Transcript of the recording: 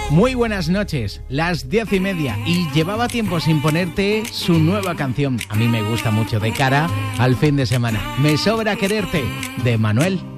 Muy buenas noches, las 10:30 y llevaba tiempo sin ponerte su nueva canción. A mí me gusta mucho de cara al fin de semana. Me sobra quererte, de Manuel.